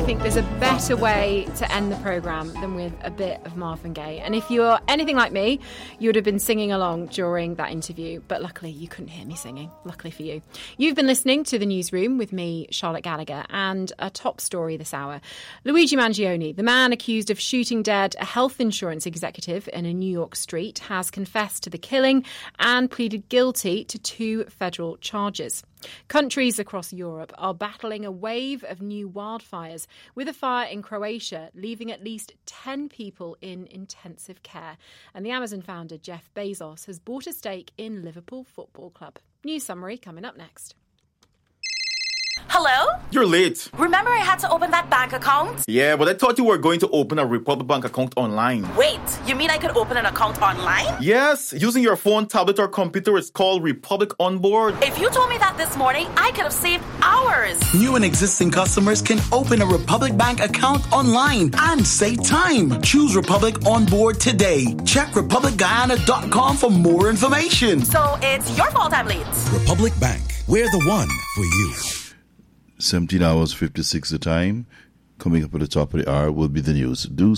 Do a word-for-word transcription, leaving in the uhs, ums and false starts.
think there's a better way to end the programme than with a bit of Marvin Gaye. And if you're anything like me, you would have been singing along during that interview. But luckily, you couldn't hear me singing. Luckily for you. You've been listening to The Newsroom with me, Charlotte Gallagher, and a top story this hour. Luigi Mangione, the man accused of shooting dead a health insurance executive in a New York street, has confessed to the killing and pleaded guilty to two federal charges. Countries across Europe are battling a wave of new wildfires, with a fire in Croatia leaving at least ten people in intensive care. And the Amazon founder Jeff Bezos has bought a stake in Liverpool Football Club. News summary coming up next. Hello? You're late. Remember I had to open that bank account? Yeah, but I thought you were going to open a Republic Bank account online. Wait, you mean I could open an account online? Yes, using your phone, tablet, or computer. It's called Republic Onboard. If you told me that this morning, I could have saved hours. New and existing customers can open a Republic Bank account online and save time. Choose Republic Onboard today. Check republic guyana dot com for more information. So it's your fault I'm late. Republic Bank, we're the one for you. seventeen hours fifty-six the time. Coming up at the top of the hour will be the news. Do